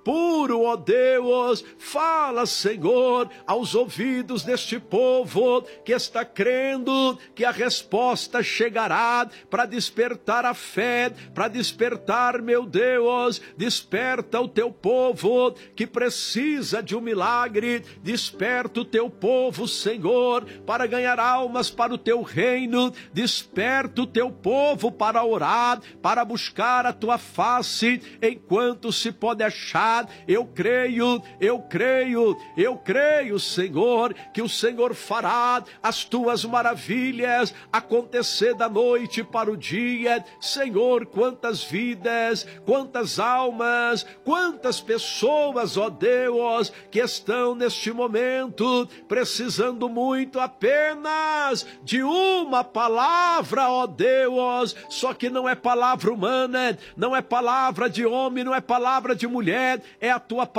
puro, ó Deus. Fala, Senhor, aos ouvidos deste povo que está crendo que a resposta chegará, para despertar a fé, para despertar, meu Deus, desperta o teu povo que precisa de um milagre, desperta o teu povo, Senhor, para ganhar almas para o teu reino, desperta o teu povo para orar, para buscar a tua face, enquanto se pode achar. Eu creio, Senhor, que o Senhor fará as tuas maravilhas acontecer da noite para o dia. Senhor, quantas vidas, quantas almas, quantas pessoas, ó Deus, que estão neste momento precisando muito apenas de uma palavra, ó Deus, só que não é palavra humana, não é palavra de homem, não é palavra de mulher, é a tua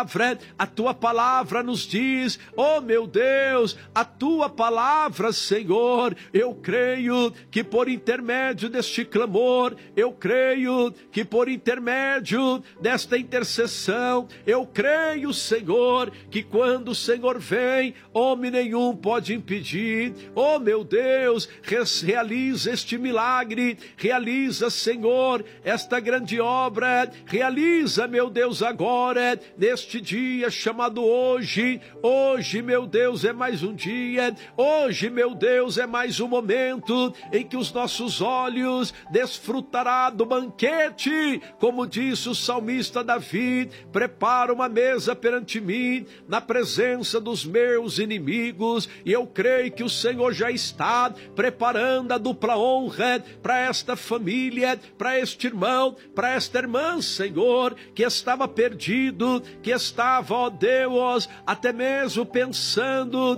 palavra nos diz, oh meu Deus, a tua palavra, Senhor, eu creio que por intermédio deste clamor, eu creio que por intermédio desta intercessão, eu creio, Senhor, que quando o Senhor vem, homem nenhum pode impedir. Oh meu Deus, realiza este milagre, realiza, Senhor, esta grande obra, realiza, meu Deus, agora, neste dia chamado hoje. Hoje, meu Deus, é mais um dia, hoje, meu Deus, é mais um momento em que os nossos olhos desfrutará do banquete, como disse o salmista Davi: prepara uma mesa perante mim, na presença dos meus inimigos. E eu creio que o Senhor já está preparando a dupla honra para esta família, para este irmão, para esta irmã, Senhor, que estava perdido, que estava, ó Deus, até mesmo pensando,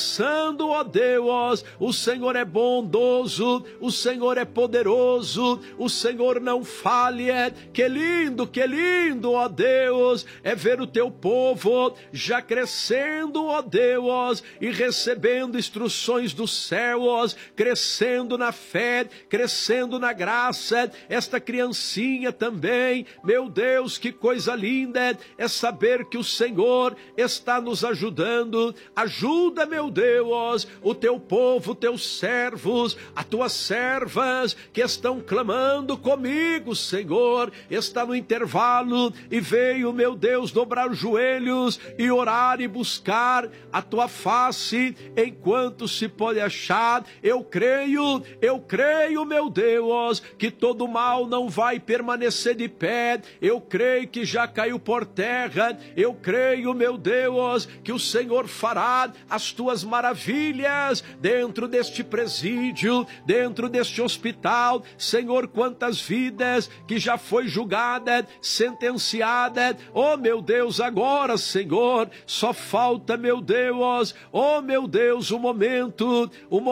ó Deus, o Senhor é bondoso, o Senhor é poderoso, o Senhor não falha. Que lindo, ó Deus, é ver o teu povo já crescendo, ó Deus, e recebendo instruções dos céus, crescendo na fé, crescendo na graça. Esta criancinha também, meu Deus, que coisa linda é saber que o Senhor está nos ajudando. Ajuda, meu Deus, o teu povo, teus servos, as tuas servas que estão clamando comigo, Senhor. Está no intervalo e veio, meu Deus, dobrar os joelhos e orar e buscar a tua face enquanto se pode achar. Eu creio, meu Deus, que todo mal não vai permanecer de pé. Eu creio que já caiu por terra. Eu creio, meu Deus, que o Senhor fará as tuas maravilhas dentro deste presídio, dentro deste hospital. Senhor, quantas vidas que já foi julgada, sentenciada. Oh, meu Deus, agora, Senhor, só falta, meu Deus, oh, meu Deus, o momento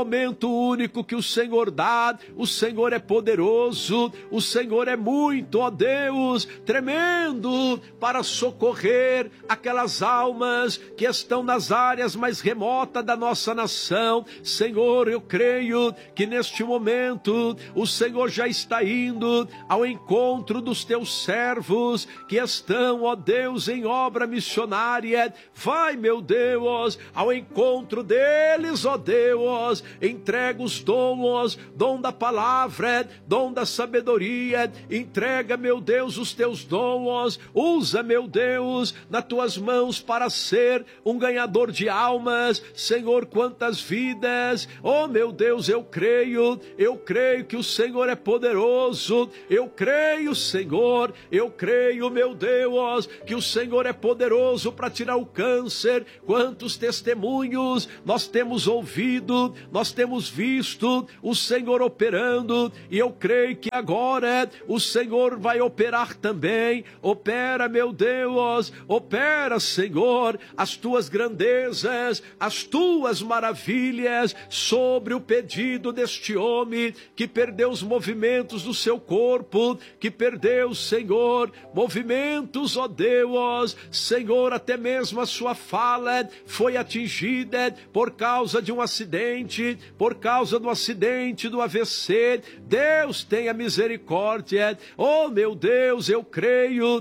único que o Senhor dá. O Senhor é poderoso, o Senhor é muito, ó Deus, tremendo para socorrer aquelas almas que estão nas áreas mais remotas da nossa nação. Senhor, eu creio que neste momento o Senhor já está indo ao encontro dos teus servos que estão, ó Deus, em obra missionária. Vai, meu Deus, ao encontro deles, ó Deus, entrega os dons, dom da palavra, dom da sabedoria, entrega, meu Deus, os teus dons, usa, meu Deus, nas tuas mãos para ser um ganhador de almas. Senhor, quantas vidas, oh meu Deus, eu creio que o Senhor é poderoso. Eu creio, Senhor, eu creio, meu Deus, que o Senhor é poderoso para tirar o câncer. Quantos testemunhos nós temos ouvido, nós temos visto o Senhor operando, e eu creio que agora o Senhor vai operar também. Opera, meu Deus, opera, Senhor, as tuas grandezas, as tuas maravilhas sobre o pedido deste homem que perdeu os movimentos do seu corpo, que perdeu, Senhor, movimentos, ó Deus, Senhor, até mesmo a sua fala foi atingida por causa de um acidente, por causa do acidente do AVC. Deus tenha misericórdia. Oh meu Deus, eu creio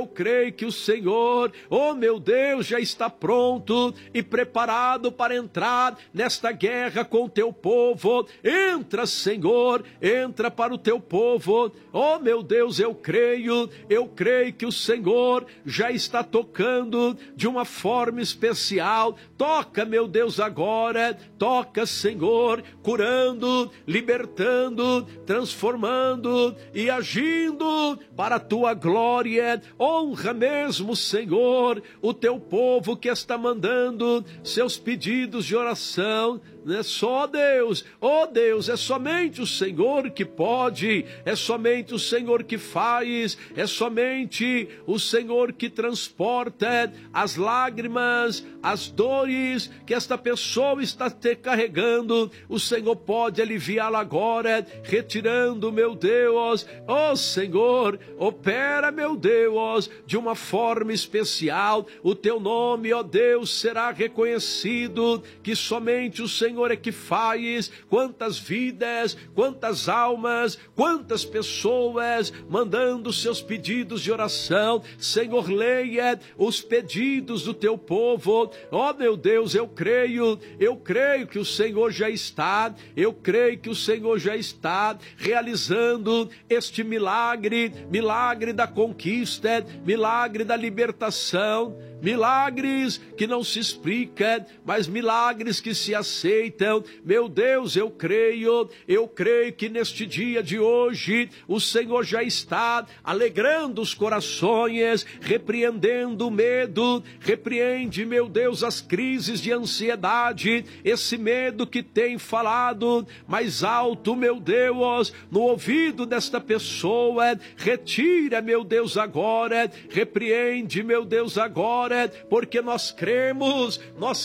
creio que o Senhor, oh meu Deus, já está pronto e preparado para entrar nesta guerra com o teu povo. Entra, Senhor, entra para o teu povo. Oh meu Deus, eu creio que o Senhor já está tocando de uma forma especial. Toca, meu Deus, agora. Toca, Senhor, curando, libertando, transformando e agindo para a tua glória. Honra mesmo, Senhor, o teu povo que está mandando seus pedidos de oração. Não é só Deus, oh Deus, é somente o Senhor que pode, é somente o Senhor que faz, é somente o Senhor que transporta as lágrimas, as dores que esta pessoa está te carregando. O Senhor pode aliviá-la agora, retirando, meu Deus, oh Senhor, opera, meu Deus, de uma forma especial. O teu nome, ó Deus, será reconhecido, que somente o Senhor é que faz. Quantas vidas, quantas almas, quantas pessoas mandando seus pedidos de oração. Senhor, leia os pedidos do teu povo. Ó meu Deus, eu creio que o Senhor já está, eu creio que o Senhor já está realizando este milagre, milagre da conquista, milagre da libertação. Milagres que não se explicam, mas milagres que se aceitam. Meu Deus, eu creio que neste dia de hoje o Senhor já está alegrando os corações, repreendendo o medo. Repreende, meu Deus, as crises de ansiedade, esse medo que tem falado mais alto, meu Deus, no ouvido desta pessoa. Retira, meu Deus, agora. Repreende, meu Deus, agora. Porque nós cremos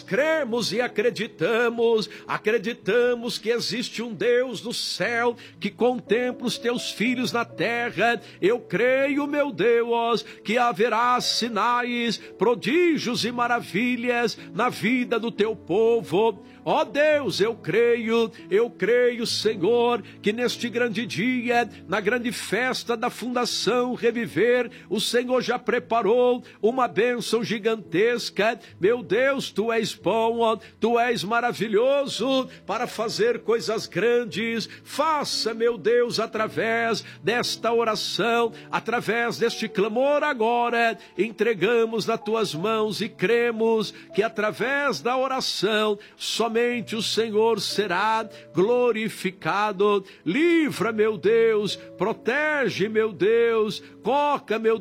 e acreditamos que existe um Deus no céu que contempla os teus filhos na terra. Eu creio, meu Deus, que haverá sinais, prodígios e maravilhas na vida do teu povo. Ó Deus, eu creio, Senhor, que neste grande dia, na grande festa da Fundação Reviver, o Senhor já preparou uma bênção gigantesca. Meu Deus, tu és bom, tu és maravilhoso para fazer coisas grandes. Faça, meu Deus, através desta oração, através deste clamor agora, entregamos nas tuas mãos e cremos que através da oração, somente o Senhor será glorificado. Livra, meu Deus, protege, meu Deus, coloca, meu